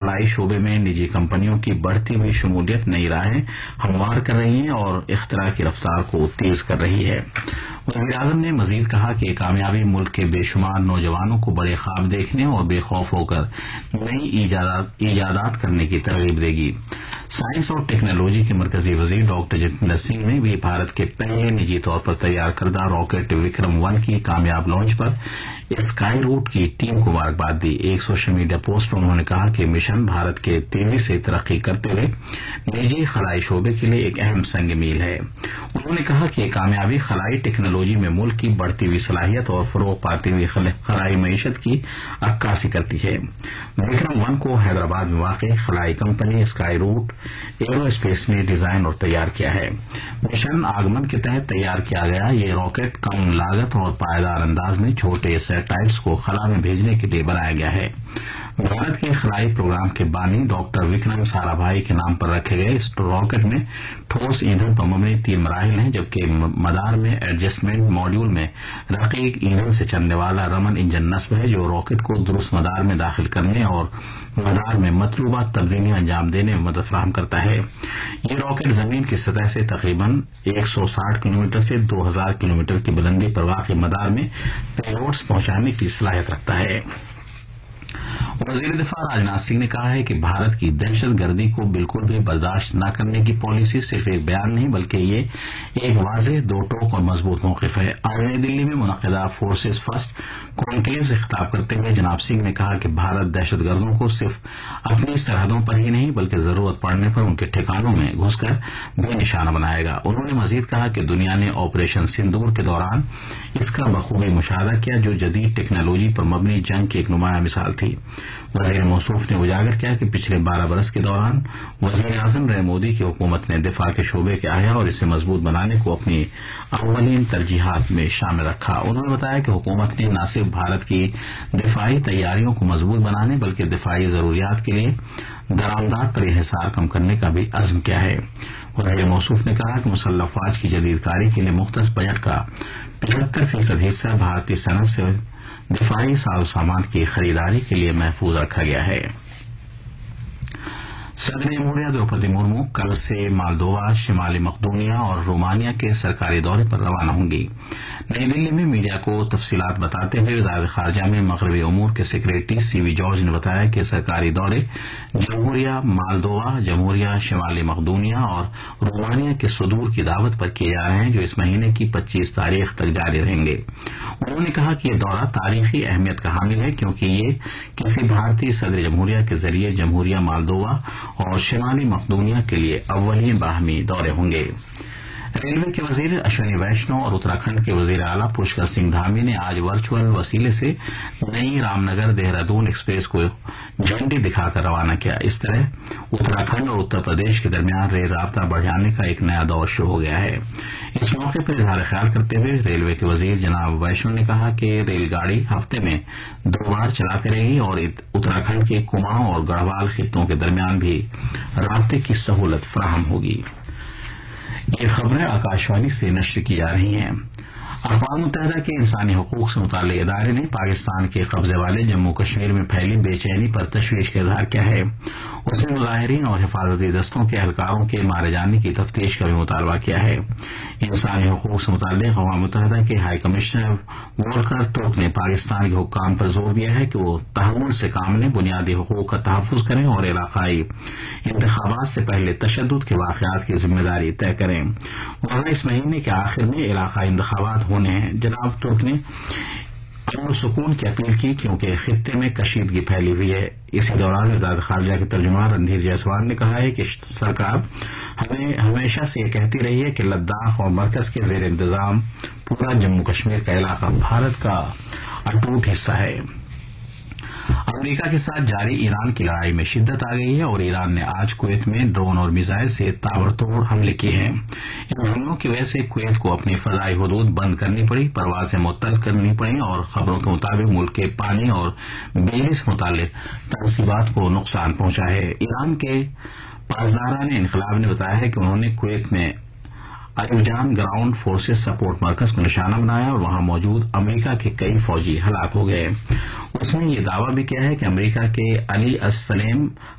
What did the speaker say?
خلائی شعبے میں نجی کمپنیوں کی بڑھتی ہوئی شمولیت نئی راہیں ہموار کر رہی ہیں اور اختراع کی رفتار کو تیز کر رہی ہے۔ وزیر اعظم نے مزید کہا کہ کامیابی ملک کے بے شمار نوجوانوں کو بڑے خواب دیکھنے اور بے خوف ہو کر نئی ایجادات کرنے کی ترغیب دے گی۔ سائنس اور ٹیکنالوجی کے مرکزی وزیر ڈاکٹر جتیندر سنگھ نے بھی بھارت کے پہلے نجی طور پر تیار کردہ راکٹ وکرم 1 کی کامیاب لانچ پر اسکائی روٹ کی ٹیم کو مبارکباد دی۔ ایک سوشل میڈیا پوسٹ میں انہوں نے کہا کہ مشن بھارت کے تیزی سے ترقی کرتے ہوئے نجی خلائی شعبے کے لیے ایک اہم سنگ میل ہے۔ انہوں نے کہا کہ یہ کامیابی خلائی ٹیکنالوجی میں ملک کی بڑھتی ہوئی صلاحیت اور فروغ پاتی ہوئی خلائی معیشت کی عکاسی کرتی ہے۔ وکرم 1 کو حیدرآباد میں واقع خلائی company sky route arrow space نے ڈیزائن اور تیار کیا ہے۔ مشن آگمن کے تحت تیار کیا گیا یہ راکٹ کم لاگت اور پائیدار انداز میں چھوٹے سیٹلائٹس کو خلا میں بھیجنے کے لیے بنایا گیا ہے۔ بھارت کے خلائی پروگرام کے بانی ڈاکٹر وکرم سارا بھائی کے نام پر رکھے گئے اس راکٹ میں ٹھوس ایندھن پر مبنی 3 مراحل ہیں، جبکہ مدار میں ایڈجسٹمنٹ ماڈیول میں رقیق ایندھن سے چلنے والا رمن انجن نصب ہے جو راکٹ کو درست مدار میں داخل کرنے اور مدار میں مطلوبہ تبدیلیاں انجام دینے میں مدد فراہم کرتا ہے۔ یہ راکٹ زمین کی سطح سے تقریباً 160 کلومیٹر سے 2000 کلومیٹر کی بلندی پر واقع مدار میں پیلوڈز پہنچانے کی صلاحیت رکھتا ہے۔ وزیر دفاع راجناتھ سنگھ نے کہا ہے کہ بھارت کی دہشت گردی کو بالکل بھی برداشت نہ کرنے کی پالیسی صرف ایک بیان نہیں بلکہ یہ ایک واضح دو ٹوک اور مضبوط موقف ہے۔ آج نئی دلی میں منعقدہ فورسز فرسٹ کانکلیو سے خطاب کرتے ہوئے جناب سنگھ نے کہا کہ بھارت دہشت گردوں کو صرف اپنی سرحدوں پر ہی نہیں بلکہ ضرورت پڑنے پر ان کے ٹھکانوں میں گھس کر بھی نشانہ بنائے گا۔ انہوں نے مزید کہا کہ دنیا نے آپریشن سندور کے دوران اس کا بخوبی مشاہدہ کیا جو جدید ٹیکنالوجی پر مبنی جنگ کی ایک نمایاں مثال تھی۔ وزیر موصوف نے اجاگر کیا کہ پچھلے 12 برس کے دوران وزیر اعظم نریندر مودی کی حکومت نے دفاع کے شعبے کے احیا اور اسے مضبوط بنانے کو اپنی اولین ترجیحات میں شامل رکھا۔ انہوں نے بتایا کہ حکومت نے نہ صرف بھارت کی دفاعی تیاریوں کو مضبوط بنانے بلکہ دفاعی ضروریات کے لیے درآمدات پر انحصار کم کرنے کا بھی عزم کیا ہے۔ وزیر موصوف نے کہا کہ مسلح افواج کی جدید کاری کے لیے مختص بجٹ کا 75% حصہ بھارتی صنعت سے دفاعی ساز و سامان کی خریداری کے لیے محفوظ رکھا گیا ہے۔ صدر جمہوریہ دروپدی مرمو کل سے مالدووا، شمالی مقدونیہ اور رومانیہ کے سرکاری دورے پر روانہ ہوں گی۔ نئی دلی میں میڈیا کو تفصیلات بتاتے ہوئے وزارت خارجہ میں مغربی امور کے سیکریٹری سی وی جارج نے بتایا کہ سرکاری دورے جمہوریہ مالدووا، جمہوریہ شمالی مقدونیہ اور رومانیہ کے صدور کی دعوت پر کیے جا رہے ہیں جو اس مہینے کی 25 تاریخ تک جاری رہیں گے۔ انہوں نے کہا کہ یہ دورہ تاریخی اہمیت کا حامل ہے کیونکہ یہ کسی بھارتی صدر جمہوریہ کے ذریعے جمہوریہ مالدووا اور شمالی مقدونیہ کے لیے اولین باہمی دورے ہوں گے۔ ریلوے کے وزیر اشونی ویشنو اور اتراکھنڈ کے وزیر اعلیٰ پشکر سنگھ دھامی نے آج ورچوئل وسیلے سے نئی رام نگر دہرادون ایکسپریس کو جھنڈی دکھا کر روانہ کیا۔ اس طرح اتراکھنڈ اور اتر پردیش کے درمیان ریل رابطہ بڑھانے کا ایک نیا دور شروع ہو گیا ہے۔ اس موقع پر اظہار خیال کرتے ہوئے ریلوے کے وزیر جناب ویشنو نے کہا کہ ریل گاڑی ہفتے میں 2 بار چلا کرے گی اور اتراکھنڈ کے کماؤں اور گڑھوال خطوں کے درمیان بھی رابطے کی سہولت فراہم ہوگی۔ یہ خبریں آکاشوانی سے نشر کی جا رہی ہیں۔ اقوام متحدہ کے انسانی حقوق سے متعلق ادارے نے پاکستان کے قبضے والے جموں کشمیر میں پھیلی بے چینی پر تشویش کا اظہار کیا ہے۔ اس نے مظاہرین اور حفاظتی دستوں کے اہلکاروں کے مارے جانے کی تفتیش کا بھی مطالبہ کیا ہے۔ انسانی حقوق سے متعلق اقوام متحدہ کے ہائی کمشنر وولکر ترک نے پاکستان کے حکام پر زور دیا ہے کہ وہ تحمل سے کام لیں، بنیادی حقوق کا تحفظ کریں اور علاقائی انتخابات سے پہلے تشدد کے واقعات کی ذمہ داری طے کریں۔ وہاں اس مہینے کے آخر میں علاقائی انتخابات ہونے ہیں۔ جناب ترک نے امن و سکون کی اپیل کی کیونکہ خطے میں کشیدگی پھیلی ہوئی ہے۔ اسی دوران وزارت خارجہ کے ترجمان رندھیر جیسوال نے کہا ہے کہ سرکار ہمیشہ سے یہ کہتی رہی ہے کہ لداخ اور مرکز کے زیر انتظام پورا جموں کشمیر کا علاقہ بھارت کا اٹوٹ حصہ ہے۔ امریکہ کے ساتھ جاری ایران کی لڑائی میں شدت آ گئی ہے اور ایران نے آج کویت میں ڈرون اور میزائل سے تابڑتوڑ حملے کیے ہیں۔ ان حملوں کی وجہ سے کویت کو اپنی فضائی حدود بند کرنی پڑی، پروازیں معطل کرنی پڑیں اور خبروں کے مطابق ملک کے پانی اور بجلی سے متعلق تنصیبات کو نقصان پہنچا ہے۔ ایران کے پاسداران انقلاب نے بتایا ہے کہ انہوں نے کویت میں ایوجان گراؤنڈ فورسز سپورٹ مرکز کو نشانہ بنایا اور وہاں موجود امریکہ کے کئی فوجی ہلاک ہو گئے۔ اس نے یہ دعویٰ بھی کیا ہے کہ امریکہ کے علی السلیم